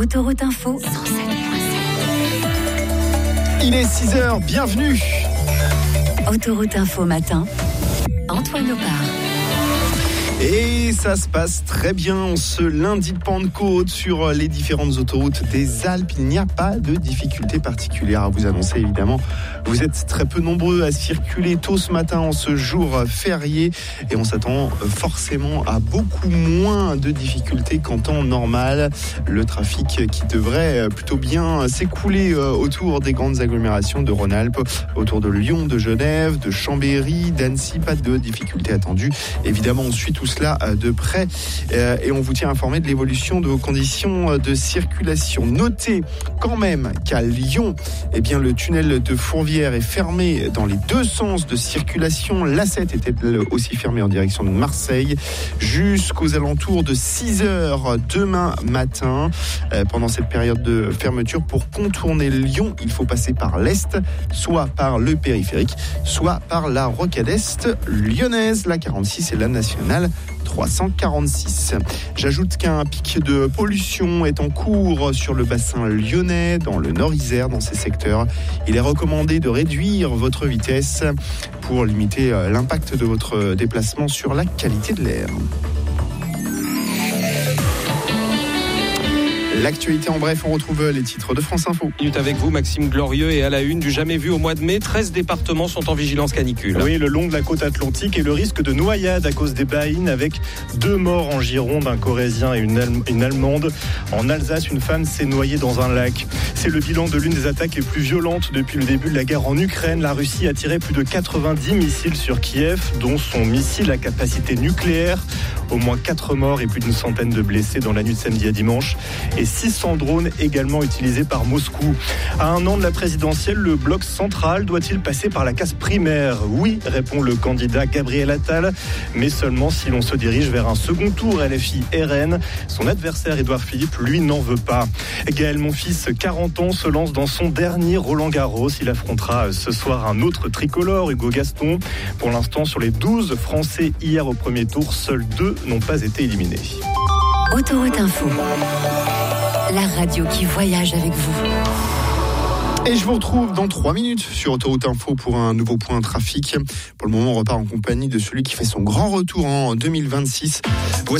Autoroute Info 107.7. Il est 6h, bienvenue. Autoroute Info matin, Antoine Opar. Et ça se passe très bien ce lundi de Pentecôte sur les différentes autoroutes des Alpes. Il n'y a pas de difficultés particulières à vous annoncer, évidemment. Vous êtes très peu nombreux à circuler tôt ce matin en ce jour férié et on s'attend forcément à beaucoup moins de difficultés qu'en temps normal. Le trafic qui devrait plutôt bien s'écouler autour des grandes agglomérations de Rhône-Alpes, autour de Lyon, de Genève, de Chambéry, d'Annecy. Pas de difficultés attendues. Évidemment, on suit tout cela de près et on vous tient informé de l'évolution de vos conditions de circulation. Notez quand même qu'à Lyon, le tunnel de Fourvière est fermé dans les deux sens de circulation. L'A7 était aussi fermé en direction de Marseille jusqu'aux alentours de 6h demain matin. Pendant cette période de fermeture, pour contourner Lyon, il faut passer par l'Est, soit par le périphérique, soit par la rocade Est lyonnaise, la 46 et la nationale 346. J'ajoute qu'un pic de pollution est en cours sur le bassin lyonnais, dans le Nord-Isère, dans ces secteurs. Il est recommandé de réduire votre vitesse pour limiter l'impact de votre déplacement sur la qualité de l'air. L'actualité en bref, on retrouve les titres de France Info. Minute avec vous, Maxime Glorieux, et à la une du jamais vu au mois de mai, 13 départements sont en vigilance canicule. Oui, le long de la côte atlantique et le risque de noyade à cause des baïnes avec 2 morts en Gironde, un Corrézien et une Allemande. En Alsace, une femme s'est noyée dans un lac. C'est le bilan de l'une des attaques les plus violentes depuis le début de la guerre en Ukraine. La Russie a tiré plus de 90 missiles sur Kiev, dont son missile à capacité nucléaire. Au moins 4 morts et plus d'une centaine de blessés dans la nuit de samedi à dimanche. Et 600 drones également utilisés par Moscou. À un an de la présidentielle, le bloc central doit-il passer par la case primaire ? Oui, répond le candidat Gabriel Attal, mais seulement si l'on se dirige vers un second tour LFI-RN. Son adversaire Édouard Philippe, lui, n'en veut pas. Gaël Monfils, 40 ans, se lance dans son dernier Roland-Garros. Il affrontera ce soir un autre tricolore, Hugo Gaston. Pour l'instant, sur les 12 Français hier au premier tour, seuls 2 n'ont pas été éliminés. Autoroute Info, la radio qui voyage avec vous. Et je vous retrouve dans 3 minutes sur Autoroute Info pour un nouveau point trafic. Pour le moment, on repart en compagnie de celui qui fait son grand retour en 2026. Voici